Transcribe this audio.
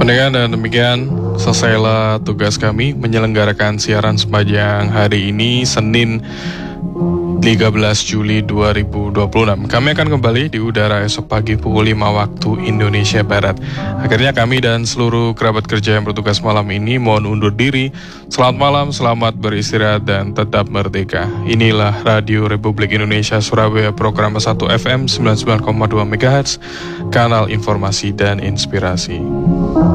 Pendengar, dan demikian selesailah tugas kami menyelenggarakan siaran sepanjang hari ini, Senin 13 Juli 2026. Kami akan kembali di udara esok pagi pukul 5 waktu Indonesia Barat. Akhirnya kami dan seluruh kerabat kerja yang bertugas malam ini mohon undur diri. Selamat malam, selamat beristirahat dan tetap merdeka. Inilah Radio Republik Indonesia Surabaya, program 1 FM 99,2 MHz, kanal informasi dan inspirasi.